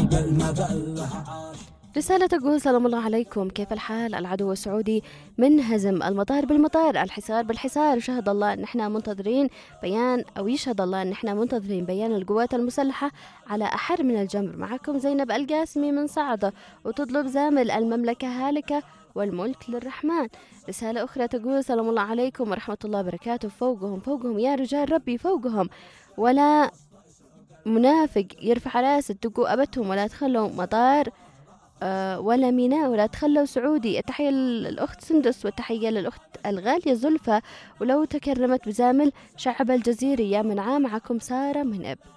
رسالة تقول: سلام الله عليكم، كيف الحال؟ العدو السعودي منهزم، المطار بالمطار، الحصار بالحصار، شهد الله ان احنا منتظرين بيان، او يشهد الله ان احنا منتظرين بيان القوات المسلحة على احر من الجمر. معكم زينب القاسمي من صعدة، وتطلب زامل: المملكة هالكة والملك للرحمن. رسالة أخرى تقول: سلام الله عليكم ورحمة الله وبركاته، فوقهم فوقهم يا رجال ربي فوقهم، ولا منافق يرفع راسه تقوا أبتهم، ولا تخلوا مطار ولا ميناء، ولا تخلوا سعودي. التحية للأخت سندس، والتحية للأخت الغالية زلفة، ولو تكرمت بزامل شعب الجزيرة يا من عام. معكم سارة من إب.